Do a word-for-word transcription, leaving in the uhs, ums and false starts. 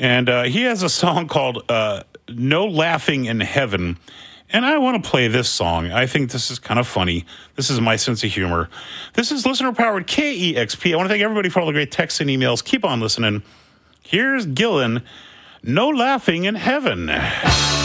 And uh, he has a song called uh, No Laughing in Heaven. And I want to play this song. I think this is kind of funny. This is my sense of humor. This is listener-powered K E X P. I want to thank everybody for all the great texts and emails. Keep on listening. Here's Gillan, No Laughing in Heaven.